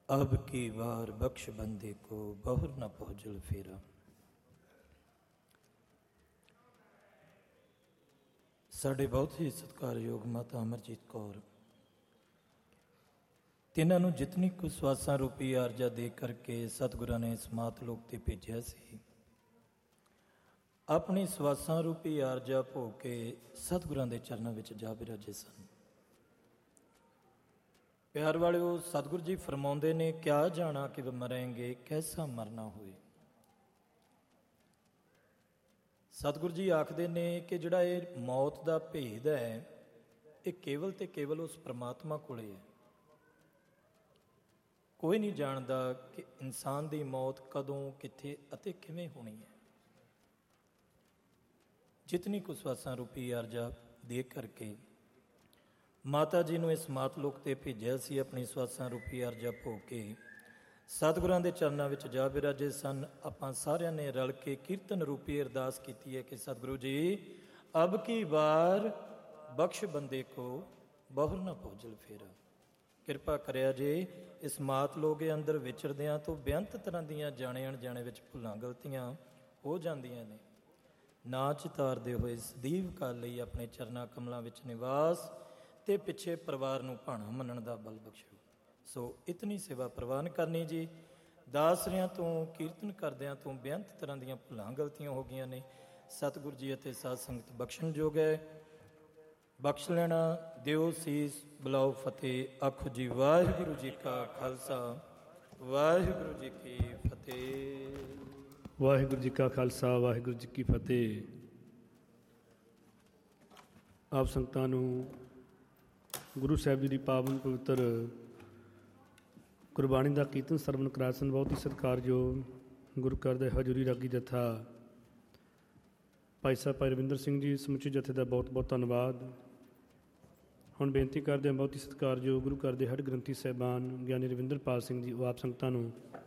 अब की बार बख्श बंदे को बहुर न पहुँचल फेरा। साढ़े बहुत ही सत्कारयोग माता अमरजीत कौर, तिन्हां नूं जितनी कुछ स्वासां रूपी आरजा दे करके सतगुरां ने इस मातलोक ते भेजिया सी, अपनी स्वासां रूपी आरजा भो के सतगुरां दे चरनां विच जा बिराजे सन। प्यार वालिओ, सतगुरु जी फरमाउंदे ने, क्या जाना कि मरेंगे कैसा मरना होए। सतगुरु जी आखदे ने कि जिहड़ा ये मौत का भेद है, ये केवल ते केवल उस परमात्मा कोले है। कोई नहीं जानता कि इंसान की मौत कदों कित्थे अते किवें होनी है। जितनी कुछ स्वासां रूपी आरजा दे करके माता जी ने इस मातलोक ते भेजिया सी, अपनी स्वासां रूपी आरजा भो के सतगुरां दे चरनां विच जा बिराजे सन। आपां सारिਆਂ ने रल के कीर्तन रूपी अरदास कीती है कि सतगुरु जी अब की बार बख्श बंदे को बहुर ना पहुँचल फेरा। किरपा करिया जे इस मातलोक के अंदर विचरदियां तो बेअंत तरह दीयां जाने अणजाणे विच भुलां गलतियां हो जांदियां ने। ना चितारदे होए सਦੀव काल लई अपने चरना कमलों विच निवास ते पिछे परिवार नूं भाणा मनण दा बल बख्शो। सो इतनी सेवा प्रवान करनी जी। दासरियां तो कीर्तन करदियां तो बेअंत तरह दीयां भुलां गलतियां हो गईयां ने। सतगुरु जी अते साध संगत बख्शण जोग है, बख्श लेना। दिओ सीस, बुलाओ फतेह। आखो जी वाहिगुरु जी का खालसा, वाहिगुरु जी की फतेह। वाहिगुरु जी का खालसा, वाहिगुरु जी की फतेह। आप संगतां नूं गुरु ਸਾਹਿਬ जी की पावन पवित्र गुरबाणी का कीर्तन सरवण करा सन। बहुत ही सत्कारयोग गुरु घर दे हजूरी रागी जत्था भाई साहब भाई रविंदर सिंह जी, समुचे जत्थे का बहुत बहुत धन्यवाद। हुण बेनती करते हैं बहुत ही सत्कारयोग गुरु घर दे हर ग्रंथी साहिबान ज्ञानी रविंदरपाल सिंह जी, वो आप संगतां नूं